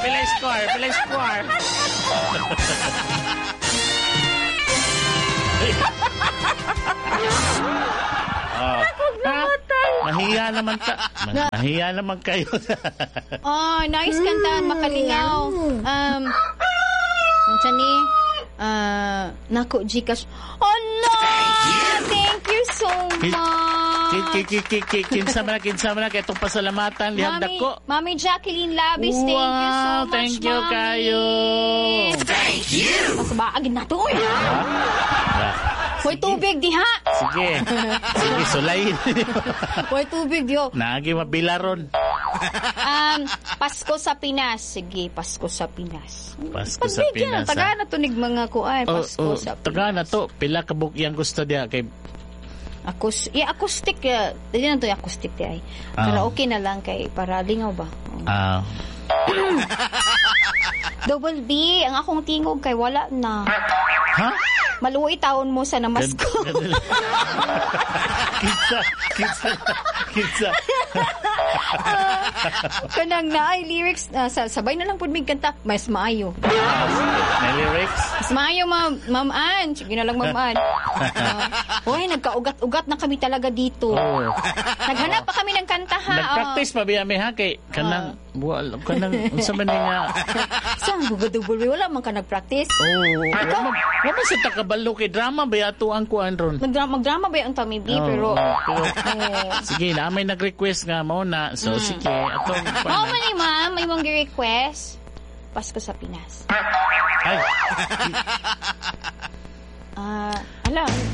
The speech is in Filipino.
Pilay score. Nahiya naman kayo. Nice kantahan, makalingaw. Nako, Gcash. Thank you so much. Kinsa man na itong pasalamatan lihag dako. Mami Jacqueline Labis, thank you so much. Thank you kayo. Thank you. Masabaagin na to. Hoy, tubig diha. Sige, sulayin. Hoy, tubig diho. Nagi mabilaron. Pasko sa Pinas. Sige, Pasko sa Pinas. Pasko sa Pinas. Taga na tunig mga kuan. Pasko sa Pinas. Taga na to. Pila ka yang gusto diya kay acoustic. Hindi na to acoustic diya. Pero okay na lang kay para lingaw ba. Double B, ang akong tingog kay wala na. Ha? Maluoy taon mo sa namasko. Kitsa. Kanang naay lyrics, sabay na lang pud mig kanta, mas maayo. May lyrics? Mas maayo, Ma'am Ann. Sige na lang, Ma'am Ann. Hoy, nagkaugat-ugat na kami talaga dito. Naghanap pa kami ng kanta, ha? Nag-practice pa biya may haki. Kanang unsa man nga. Saan double wala man ka nag-practice? Wala sa takabalo kay drama ba ato ang kuan ron? Magdrama ba ang Tommy B, pero sige na may nag-request nga mo na. So sige, atong mao man ni ma'am, may mong request. Pasko sa Pinas. Ay. Ala,